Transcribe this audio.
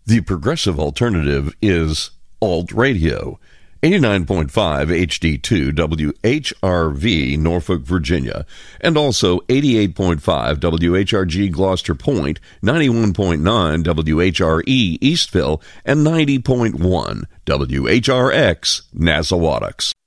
The progressive alternative is Alt Radio. 89.5 HD2 WHRV, Norfolk, Virginia, and also 88.5 WHRG, Gloucester Point, 91.9 WHRE, Eastville, and 90.1 WHRX, Nassauattucks.